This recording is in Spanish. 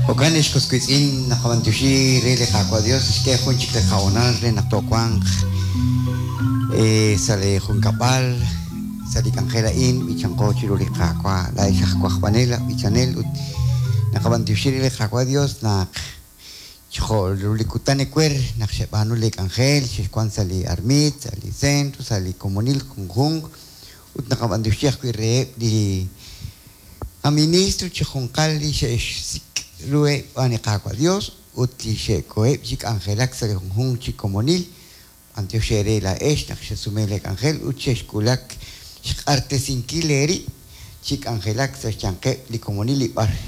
Okanes kuskuitzin nakabantushi rele kakwa Dios que junchik le kaonan re naktokwang sale junkapal sali kanjera in bichanko chiruli kakwa la ishakwa panela bichanel nakabantushi rele kakwa Dios nak chijo lulikutane kwer nakshebanu le kanjel chikwan sali armit sali centro sali comunil kunjung nakabantushi kwire di a ministro chijonkali she Lue Anicaqua Dios, Utlishe Coep, Chic Angelax, Hung Chicomonil, Antioxere la Eshnak, Sumele Angel, Uchesh Kulak, Chic Artesinquileri, Chic Angelax, Chanque, Licomonili,